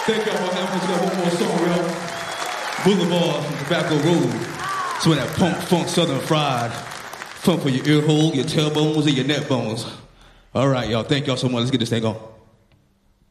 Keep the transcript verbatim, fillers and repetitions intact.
Thank y'all for having us. We got one more song, y'all. Boulevard from Tobacco Road. So that punk, funk, southern fried. Funk for your ear hole, your tailbones, and your neck bones. All right, y'all. Thank y'all so much. Let's get this thing on.